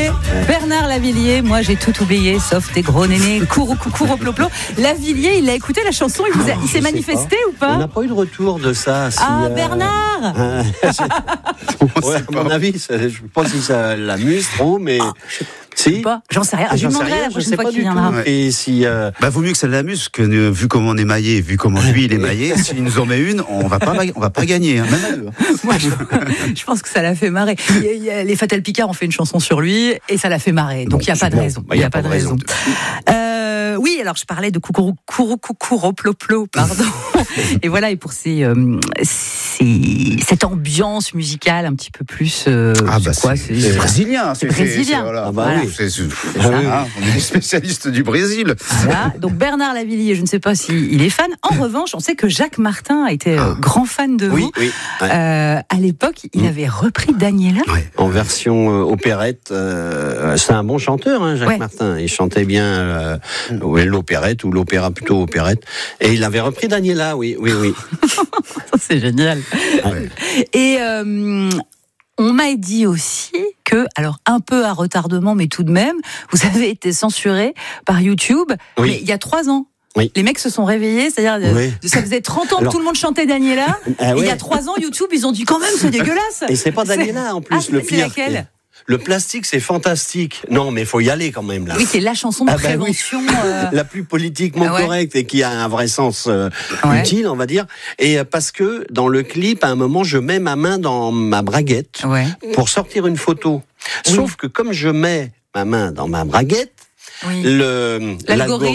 Lavillier. Bernard Lavillier, moi j'ai tout oublié, sauf tes gros nénés, cours au ploplo. Lavillier, il a écouté la chanson, il s'est manifesté ou pas? On n'a pas eu de retour de ça. Bernard ouais, à mon avis, je ne sais pas si ça l'amuse trop, mais... Si. J'en sais rien. Je lui demanderai la prochaine fois qu'il viendra. Ouais. Et si, vaut mieux que ça l'amuse, parce que vu comment on est maillé, vu comment lui il est maillé, s'il nous en met une, on va pas gagner, hein, même à deux. Moi, je pense que ça l'a fait marrer. Les Fatal Picard ont fait une chanson sur lui et ça l'a fait marrer. Donc il n'y a pas de raison. Il n'y a pas de raison. Oui, alors je parlais de coucou ploplo, pardon. Et voilà, et pour cette ambiance musicale un petit peu plus. C'est brésilien. C'est brésilien. Voilà. On est des spécialistes du Brésil. Voilà. Donc Bernard Lavillier, je ne sais pas s'il est fan. En revanche, on sait que Jacques Martin a été grand fan de vous. Oui. À l'époque, il avait repris Daniela. En version opérette. C'est un bon chanteur, hein, Jacques Martin. Il chantait bien l'opérette ou l'opéra, plutôt opérette. Et il avait repris Daniela, oui. C'est génial. Ouais. Et on m'a dit aussi que, alors un peu à retardement, mais tout de même, vous avez été censuré par YouTube, mais il y a 3 ans. Oui. Les mecs se sont réveillés, c'est-à-dire ça faisait 30 ans que tout le monde chantait Daniela, et il y a 3 ans, YouTube, ils ont dit quand même, c'est dégueulasse. Et c'est pas Daniela en plus, le pire. C'est laquelle ? Le plastique, c'est fantastique. Non, mais il faut y aller quand même, là. Oui, c'est la chanson de prévention. La plus politiquement correcte et qui a un vrai sens utile, on va dire. Et parce que dans le clip, à un moment, je mets ma main dans ma braguette pour sortir une photo. Sauf que comme je mets ma main dans ma braguette, l'algorithme